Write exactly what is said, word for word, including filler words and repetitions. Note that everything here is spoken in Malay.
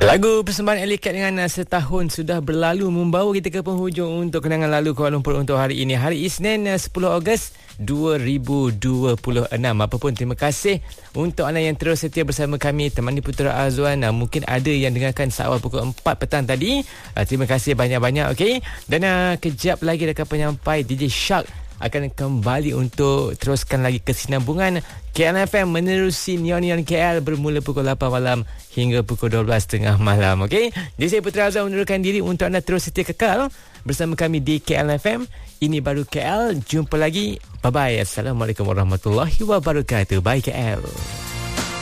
Lagu persembahan Alley Cat dengan uh, Setahun Sudah Berlalu membawa kita ke penghujung untuk kenangan lalu Kuala Lumpur untuk hari ini. Hari Isnin uh, sepuluh Ogos dua ribu dua puluh enam. Apapun, terima kasih untuk anda yang terus setia bersama kami, temani Putra Azwan. Uh, mungkin ada yang dengarkan seawal pukul empat petang tadi. Uh, terima kasih banyak-banyak. Okay? Dan uh, kejap lagi rakan penyampai D J Shark akan kembali untuk teruskan lagi kesinambungan K L F M menerusi Neon-Neon K L bermula pukul lapan malam hingga pukul dua belas tiga puluh malam. Okey, jadi saya Putra Azam mengundurkan diri untuk anda terus setia kekal bersama kami di K L F M. Ini baru K L. Jumpa lagi. Bye bye. Assalamualaikum warahmatullahi wabarakatuh. Bye K L.